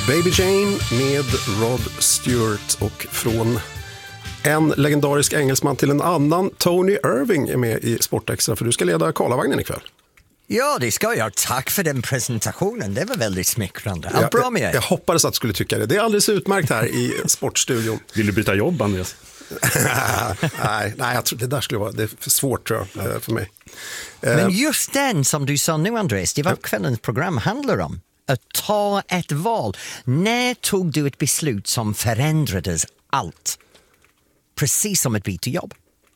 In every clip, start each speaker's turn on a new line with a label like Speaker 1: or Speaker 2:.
Speaker 1: Baby Jane med Rod Stewart, och från en legendarisk engelsman till en annan. Tony Irving är med i Sportextra, för du ska leda Karlavagnen ikväll.
Speaker 2: Ja, det ska jag. Tack för den presentationen. Det var väldigt smickrande. Allt bra med er?
Speaker 1: Jag hoppades att du skulle tycka det. Det är alldeles utmärkt här i Sportstudion.
Speaker 3: Vill du byta jobb, Andreas?
Speaker 1: nej, jag tror det där skulle vara det är för svårt, tror jag, för mig.
Speaker 2: Men just den som du sa nu, Andreas, det var kvällens program handlar om. Att ta ett val. När tog du ett beslut som förändrades allt? Precis som ett byte jobb.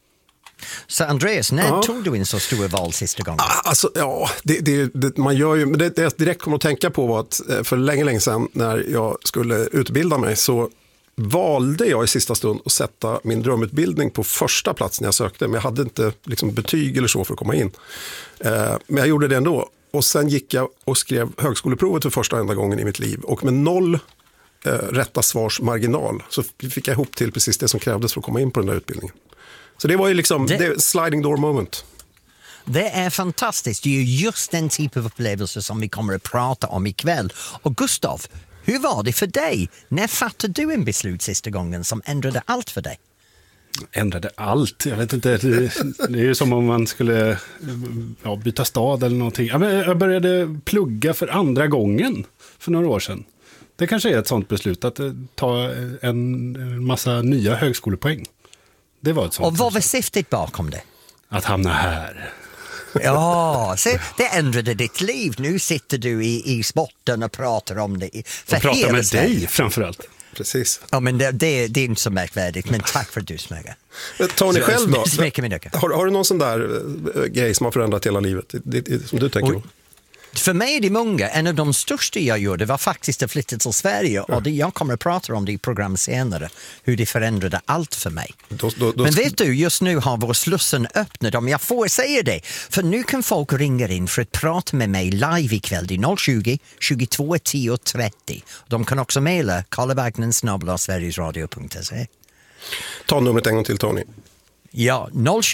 Speaker 2: Så Andreas, när tog du in så stora val sista gången?
Speaker 1: Alltså, ja, det man gör ju, men det jag direkt kommer att tänka på var att för länge sedan när jag skulle utbilda mig så valde jag i sista stund att sätta min drömutbildning på första plats när jag sökte, men jag hade inte liksom betyg eller så för att komma in. Men jag gjorde det ändå, och sen gick jag och skrev högskoleprovet för första enda gången i mitt liv, och med 0 rätta svars marginal så fick jag ihop till precis det som krävdes för att komma in på den där utbildningen. Så det var ju liksom det sliding door moment.
Speaker 2: Det är fantastiskt. Det är just den typ av upplevelse som vi kommer att prata om ikväll. Och Gustav, hur var det för dig? När fattade du en beslut sista gången som ändrade allt för dig?
Speaker 3: Ändrade allt? Jag vet inte. Det är ju som om man skulle byta stad eller någonting. Jag började plugga för andra gången för några år sedan. Det kanske är ett sånt beslut att ta en massa nya högskolepoäng. Det var ett sånt.
Speaker 2: Och vad var syftet bakom det?
Speaker 3: Att hamna här.
Speaker 2: Ja, så det ändrade ditt liv. Nu sitter du i sporten och pratar om det.
Speaker 3: Och pratar med dig framförallt.
Speaker 1: Precis.
Speaker 2: Ja, men det är inte så märkvärdigt, men tack för att du smögar.
Speaker 1: Tony, själv då?
Speaker 2: Smycker.
Speaker 1: Har du någon sån där grej som har förändrat hela livet som du tänker på?
Speaker 2: För mig är det många. En av de största jag gjorde var faktiskt att flytta till Sverige. Och jag kommer att prata om det i program senare. Hur det förändrade allt för mig. Men vet du, just nu har vår slussen öppnat, om jag får säga det. För nu kan folk ringa in för att prata med mig live ikväll. Det är 020-22 10 30. De kan också mejla karlavagnen@sverigesradio.se.
Speaker 1: Ta numret en gång till, Tony.
Speaker 2: Ja,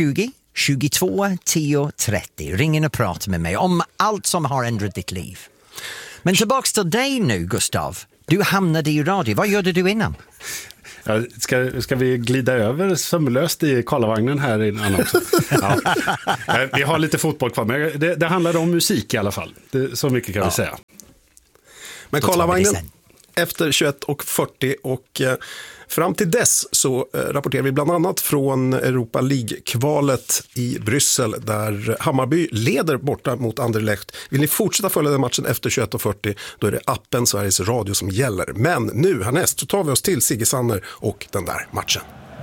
Speaker 2: 020-22 10 30. Ring in och prata med mig om allt som har ändrat ditt liv. Men tillbaka till dig nu, Gustav. Du hamnade i radio. Vad gjorde du innan?
Speaker 3: Ja, ska vi glida över sömlöst i Karlavagnen här innan också? Ja. Vi har lite fotboll kvar, men det handlar om musik i alla fall. Så mycket kan vi säga.
Speaker 1: Men Karlavagnen efter 21:40 och fram till dess så rapporterar vi bland annat från Europa League-kvalet i Bryssel där Hammarby leder borta mot Anderlecht. Vill ni fortsätta följa den matchen efter 21:40, då är det appen Sveriges Radio som gäller. Men nu härnäst så tar vi oss till Sigge Sanner och den där matchen.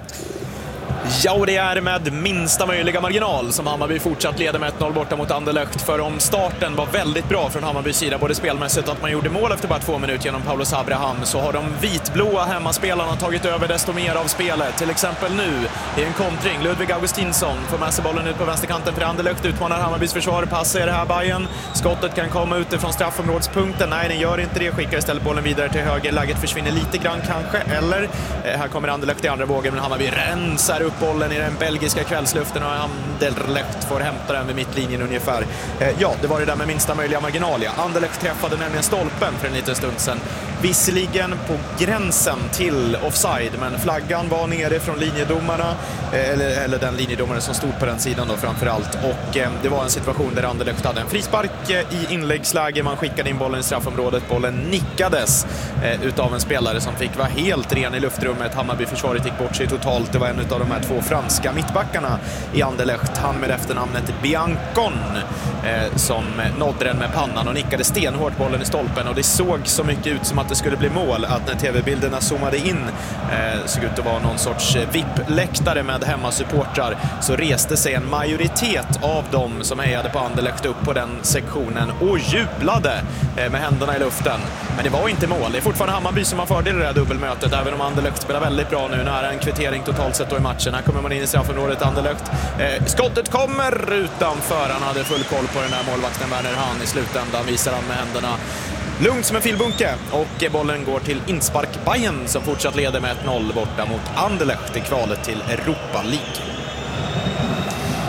Speaker 4: Ja, och det är med minsta möjliga marginal som Hammarby fortsatt leder med 1-0 borta mot Anderlecht. För om starten var väldigt bra från Hammarbys sida, både spelmässigt att man gjorde mål efter bara 2 minuter genom Paulus Abraham, så har de vitblåa hemmaspelarna tagit över desto mer av spelet. Till exempel nu i en kontring. Ludvig Augustinsson får med sig bollen ut på vänsterkanten för Anderlecht, utmanar Hammarbys försvar, passar det här Bayern. Skottet kan komma utifrån straffområdespunkten. Nej, den gör inte det. Skickar istället bollen vidare till höger. Läget försvinner lite grann kanske, eller här kommer Anderlecht i andra vågen, men Hammarby rensar upp bollen i den belgiska kvällsluften och Anderlecht får hämta den vid mittlinjen ungefär. Ja, det var det där med minsta möjliga marginal. Anderlecht träffade nämligen stolpen för en liten stund sedan. Visserligen på gränsen till offside, men flaggan var nere från linjedomarna, eller den linjedomare som stod på den sidan då framförallt. Och det var en situation där Anderlecht hade en frispark i inläggsläge. Man skickade in bollen i straffområdet. Bollen nickades utav en spelare som fick vara helt ren i luftrummet. Hammarby-försvaret gick bort sig totalt. Det var en av de här 2 franska mittbackarna i Anderlecht, han med efternamnet Biancon, som nådde den med pannan och nickade stenhårt bollen i stolpen. Och det såg så mycket ut som att det skulle bli mål att när tv-bilderna zoomade in såg ut att vara någon sorts VIP-läktare med hemmasupportrar, så reste sig en majoritet av dem som hejade på Anderlecht upp på den sektionen och jublade med händerna i luften. Men det var inte mål. Det är fortfarande Hammarby som har fördel i det här dubbelmötet, även om Anderlecht spelar väldigt bra nu, nära en kvittering totalt sett då i matchen. Här kommer man in i straffområdet, Anderlecht. Skottet kommer utanför. Han hade full koll på den där målvakten Werner Hahn. I slutändan visar han med händerna lugnt som en filbunke, och bollen går till inspark Bayern som fortsatt leder med 1-0 borta mot Anderlecht i kvalet till Europa League.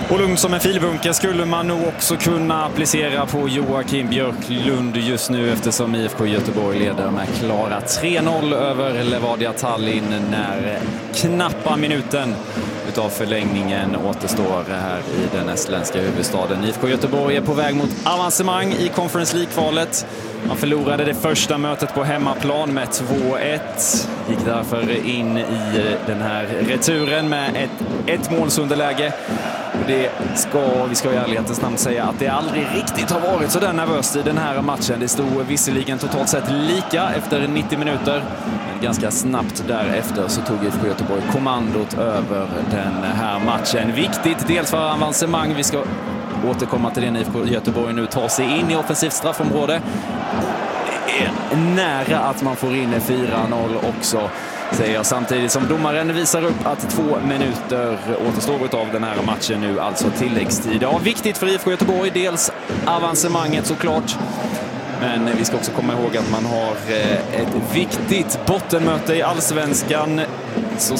Speaker 5: Och lugnt som en filbunke skulle man nog också kunna applicera på Joakim Björklund just nu, eftersom IFK Göteborg leder med klara 3-0 över Levadia Tallinn när knappa minuten utav förlängningen återstår här i den estländska huvudstaden. IFK Göteborg är på väg mot avancemang i Conference League-kvalet. Man förlorade det första mötet på hemmaplan med 2-1. Gick därför in i den här returen med ett målsunderläge. Vi ska i ärlighetens namn säga att det aldrig riktigt har varit så där nervöst i den här matchen. Det stod visserligen totalt sett lika efter 90 minuter. Men ganska snabbt därefter så tog IFK Göteborg kommandot över den här matchen. Viktigt dels för avancemang. Vi ska återkomma till det när IFK Göteborg nu tar sig in i offensivt straffområde. Det är nära att man får in 4-0 också, säger jag, samtidigt som domaren visar upp att 2 minuter återstår av den här matchen nu, alltså tilläggstid. Ja, viktigt för IFK Göteborg, dels avancemanget såklart, men vi ska också komma ihåg att man har ett viktigt bottenmöte i Allsvenskan så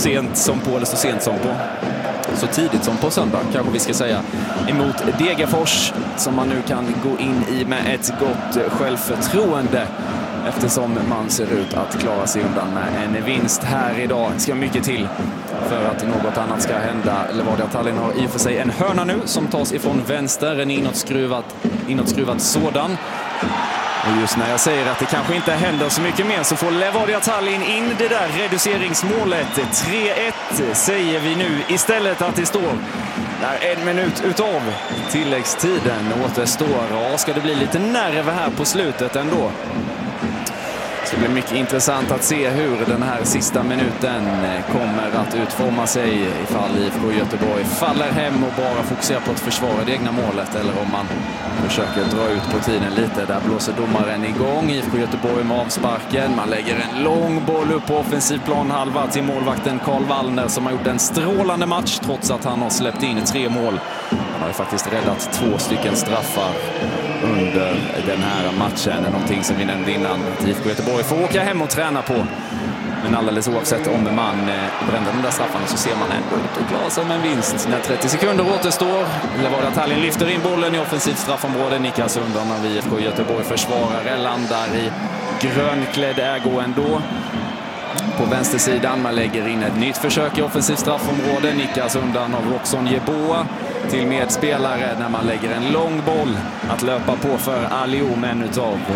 Speaker 5: tidigt som på söndag, kanske vi ska säga, emot Degerfors, som man nu kan gå in i med ett gott självförtroende, eftersom man ser ut att klara sig undan med en vinst här idag. Ska mycket till för att något annat ska hända. Levadia Tallinn har i och för sig en hörna nu som tas ifrån vänster, en inåtskruvad sådan. Och just när jag säger att det kanske inte händer så mycket mer så får Levadia Tallinn in det där reduceringsmålet. 3-1 säger vi nu istället att det står när 1 minut utav tilläggstiden återstår. Ja, ska det bli lite nerver här på slutet ändå? Det blir mycket intressant att se hur den här sista minuten kommer att utforma sig, ifall IFK Göteborg faller hem och bara fokuserar på att försvara det egna målet, eller om man försöker dra ut på tiden lite. Där blåser domaren igång. IFK Göteborg med avsparken. Man lägger en lång boll upp på offensiv planhalva till målvakten Karl Wallner, som har gjort en strålande match trots att han har släppt in 3 mål. Han har ju faktiskt räddat 2 stycken straffar under den här matchen. Någonting som vi nämnde innan att IFK Göteborg får åka hem och träna på. Men alldeles oavsett om man brände de där straffarna så ser man ändå ut och klara som en vinst. När 30 sekunder återstår. Levadia Tallinn lyfter in bollen i offensivt straffområde. Nickas undan av IFK Göteborg. Försvarare landar i grönklädd ägo ändå. På vänstersidan man lägger in ett nytt försök i offensivt straffområde. Nickas undan av Roxon Jeboa till medspelare när man lägger en lång boll att löpa på för Aliou, men utav